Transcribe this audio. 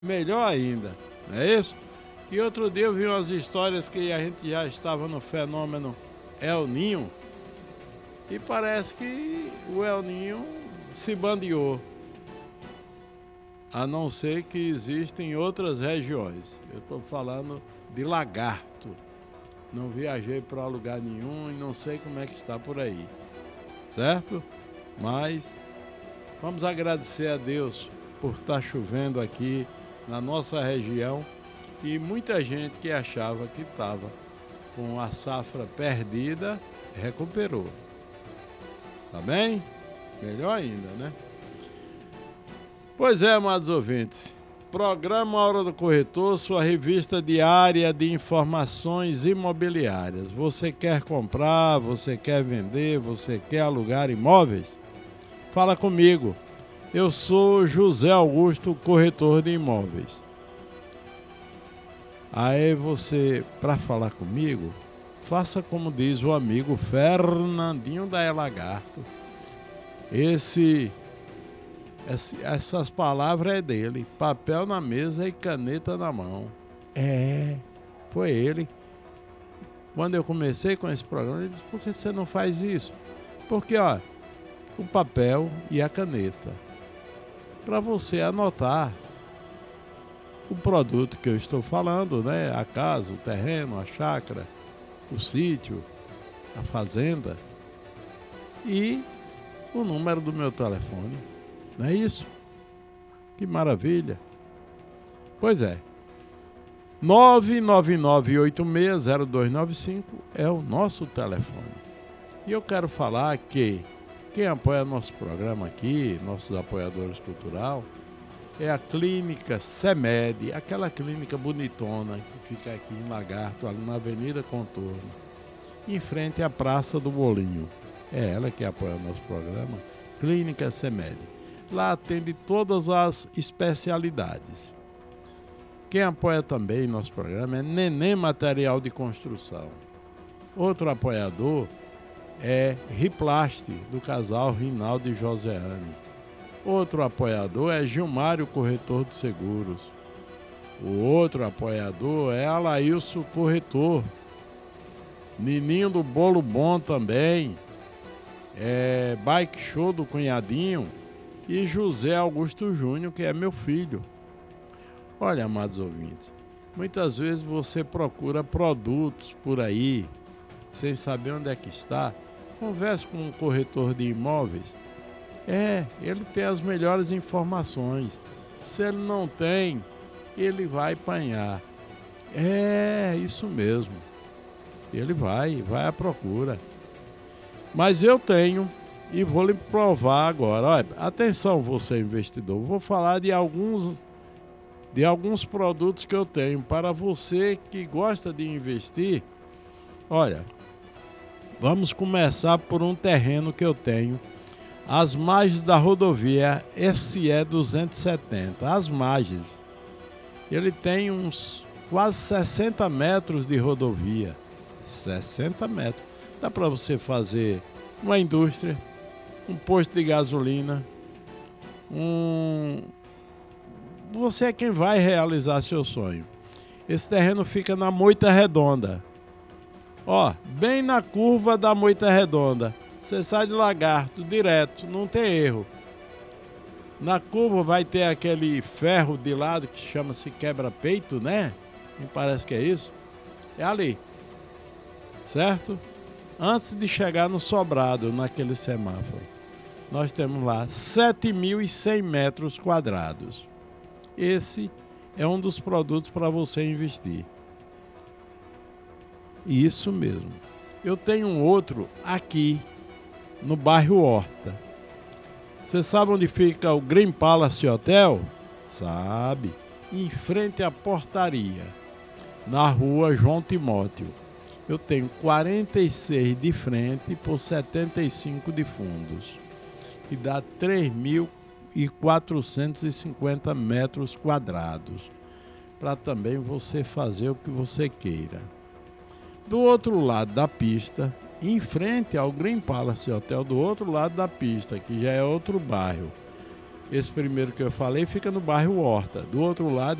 melhor ainda, não é isso? E outro dia eu vi umas histórias que a gente já estava no fenômeno El Ninho e parece que o El Ninho se bandeou, a não ser que existem outras regiões. Eu estou falando de Lagarto. Não viajei para lugar nenhum e não sei como é que está por aí, certo? Mas vamos agradecer a Deus por estar chovendo aqui na nossa região e muita gente que achava que estava com a safra perdida recuperou. Tá bem? Melhor ainda, né? Pois é, amados ouvintes. Programa Hora do Corretor, sua revista diária de informações imobiliárias. Você quer comprar, você quer vender, você quer alugar imóveis? Fala comigo. Eu sou José Augusto, corretor de imóveis. Aí você, para falar comigo, faça como diz o amigo Fernandinho da Lagarto. Essas palavras é dele, papel na mesa e caneta na mão. Foi ele. Quando eu comecei com esse programa, ele disse, por que você não faz isso? Porque, o papel e a caneta, para você anotar o produto que eu estou falando, né? A casa, o terreno, a chácara, o sítio, a fazenda e o número do meu telefone. Não é isso? Que maravilha! Pois é. 999860295 é o nosso telefone. E eu quero falar que quem apoia nosso programa aqui, nossos apoiadores cultural, é a Clínica CEMED, aquela clínica bonitona que fica aqui em Lagarto, ali na Avenida Contorno, em frente à Praça do Bolinho. É ela que apoia o nosso programa, Clínica CEMED. Lá atende todas as especialidades. Quem apoia também nosso programa é Neném Material de Construção. Outro apoiador é Riplast, do casal Rinaldo e Joseane. Outro apoiador é Gilmário, corretor de seguros. O outro apoiador é Alailson, corretor. Nininho do Bolo Bom também. Bike Show do Cunhadinho. E José Augusto Júnior, que é meu filho. Olha, amados ouvintes, muitas vezes você procura produtos por aí, sem saber onde é que está. Converse com um corretor de imóveis. Ele tem as melhores informações. Se ele não tem, ele vai apanhar. Isso mesmo. Ele vai à procura. Mas eu tenho e vou lhe provar agora. Olha, atenção, você investidor. Vou falar de alguns produtos que eu tenho para você que gosta de investir. Olha, vamos começar por um terreno que eu tenho às margens da rodovia SE 270, às margens. Ele tem uns quase 60 metros de rodovia. 60 metros. Dá para você fazer uma indústria, um posto de gasolina, Você é quem vai realizar seu sonho. Esse terreno fica na Moita Redonda. Bem na curva da Moita Redonda. Você sai de Lagarto direto, não tem erro. Na curva vai ter aquele ferro de lado que chama-se quebra-peito, né? Me parece que é isso. É ali, certo? Antes de chegar no sobrado, naquele semáforo. Nós temos lá 7.100 metros quadrados. Esse é um dos produtos para você investir. Isso mesmo. Eu tenho um outro aqui no bairro Horta. Você sabe onde fica o Green Palace Hotel? Sabe. Em frente à portaria, na rua João Timóteo. Eu tenho 46 de frente por 75 de fundos, que dá 3.450 metros quadrados, para também você fazer o que você queira. Do outro lado da pista, em frente ao Green Palace Hotel, do outro lado da pista, que já é outro bairro, Esse primeiro que eu falei fica no bairro Horta. Do outro lado